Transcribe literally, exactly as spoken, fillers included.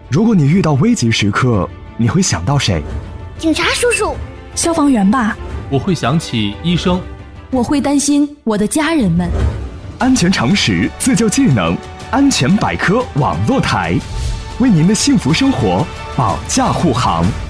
如果你遇到危急时刻，你会想到谁？ 警察叔叔。 消防员吧。 我会想起医生。 我会担心我的家人们。 安全常识，自救技能，安全百科网络台，为您的幸福生活保驾护航。